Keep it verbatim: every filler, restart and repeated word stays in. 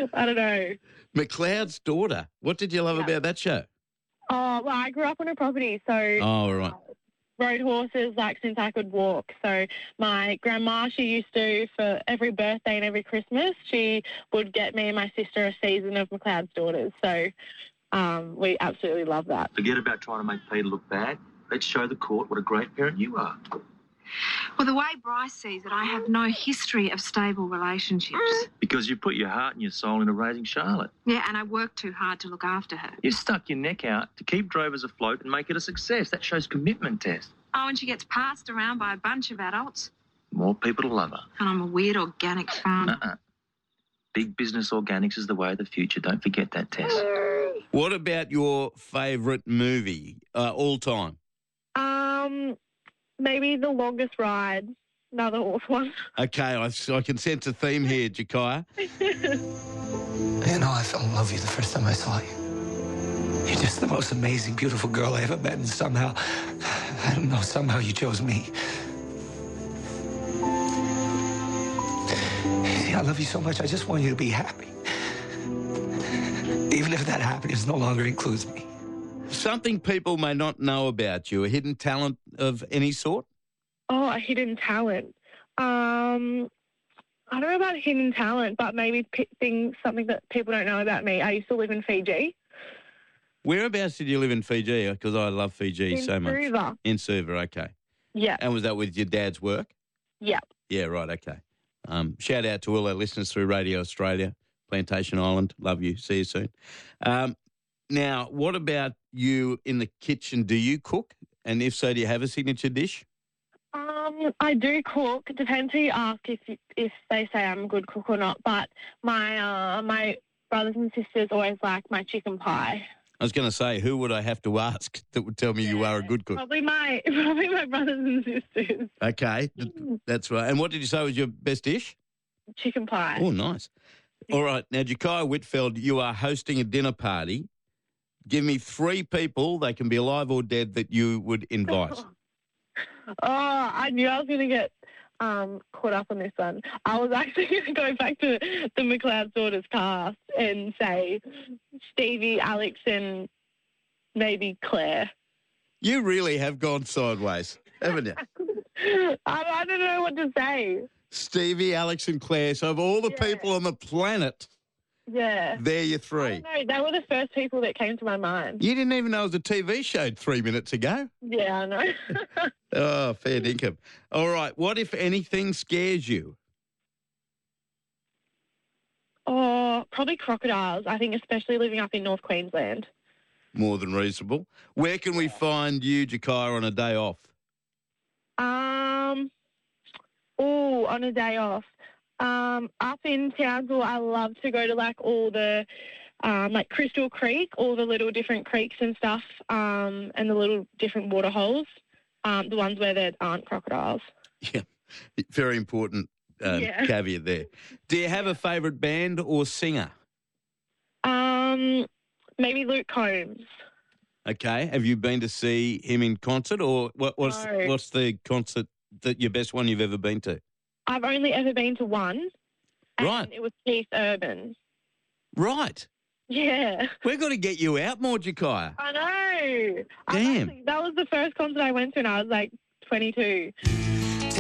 I don't know. McLeod's Daughter. What did you love Yeah. about that show? Oh, well, I grew up on a property, so Oh, all right. rode horses like since I could walk. So my grandma, she used to, for every birthday and every Christmas, she would get me and my sister a season of McLeod's Daughters. So um, we absolutely love that. Forget about trying to make Peter look bad. Let's show the court what a great parent you are. Well, the way Bryce sees it, I have no history of stable relationships. Because you put your heart and your soul into raising Charlotte. Yeah, and I work too hard to look after her. You stuck your neck out to keep Drovers afloat and make it a success. That shows commitment, Tess. Oh, and she gets passed around by a bunch of adults. More people to love her. And I'm a weird organic farmer. Uh-uh. Big business organics is the way of the future. Don't forget that, Tess. What about your favourite movie uh, all time? Um, maybe The Longest Ride, another horse one. Okay, I, I can sense a theme here, Jakaya. You know, I fell in love with you the first time I saw you. You're just the most amazing, beautiful girl I ever met, and somehow, I don't know, somehow you chose me. See, I love you so much, I just want you to be happy. Even if that happiness no longer includes me. Something people may not know about you, a hidden talent of any sort? Oh, a hidden talent. Um, I don't know about hidden talent, but maybe p- things, something that people don't know about me. I used to live in Fiji. Whereabouts did you live in Fiji? Because I love Fiji in so much. Suva. In Suva, okay. Yeah. And was that with your dad's work? Yeah. Yeah, right, okay. Um, shout out to all our listeners through Radio Australia, Plantation Island. Love you. See you soon. Um, now, what about you in the kitchen? Do you cook? And if so, do you have a signature dish? Um, I do cook. Depends who you ask if you, if they say I'm a good cook or not. But my uh, my brothers and sisters always like my chicken pie. I was going to say, who would I have to ask that would tell me Yeah, you are a good cook? Probably my probably my brothers and sisters. Okay, th- that's right. And what did you say was your best dish? Chicken pie. Oh, nice. All right. Now, Jakaya Whitfeld, you are hosting a dinner party. Give me three people, they can be alive or dead, that you would invite. Oh, I knew I was going to get um, caught up on this one. I was actually going to go back to the McLeod Daughters cast and say Stevie, Alex, and maybe Claire. You really have gone sideways, haven't you? I, I don't know what to say. Stevie, Alex and Claire. So of all the Yeah. people on the planet, Yeah. they're your I three. don't know. They were the first people that came to my mind. You didn't even know it was a T V show three minutes ago. Yeah, I know. Oh, fair dinkum. All right. What, if anything, scares you? Oh, probably crocodiles. I think especially living up in North Queensland. More than reasonable. Where can we find you, Jakaya, on a day off? Um, oh, on a day off. Um, up in Townsville, I love to go to like all the, um, like Crystal Creek, all the little different creeks and stuff, um, and the little different water holes, um, the ones where there aren't crocodiles. Yeah, very important um, Yeah. caveat there. Do you have a favourite band or singer? Um, maybe Luke Combs. Okay. Have you been to see him in concert, or what, what's No. what's the concert that your best one you've ever been to? I've only ever been to one. And Right. it was Keith Urban. Right. Yeah. We've got to get you out more, Jakaya. I know. I Damn. actually- that was the first concert I went to, and I was like twenty-two.